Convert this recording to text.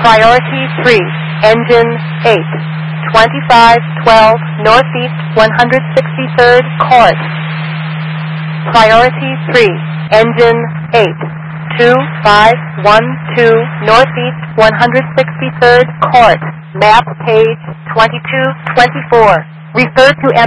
Priority 3, engine 8, 2512 Northeast 163rd Court. Priority 3, engine 8, 2512 Northeast 163rd Court. Map page 2224. Refer to